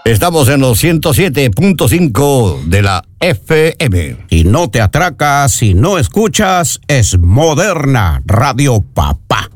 Estamos en los 107.5 de la FM. Y no te atracas si no escuchas, es Moderna Radio Papá.